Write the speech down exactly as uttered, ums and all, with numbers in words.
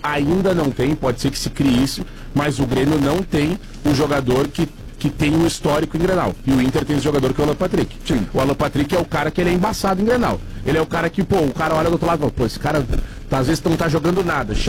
ainda não tem, pode ser que se crie isso, mas o Grêmio não tem o jogador que, que tem um histórico em Grenal. E o Inter tem esse jogador que é o Alan Patrick. Sim. O Alan Patrick é o cara que ele é embaçado em Grenal. Ele é o cara que, pô, o cara olha do outro lado e fala, pô, esse cara às vezes não tá jogando nada.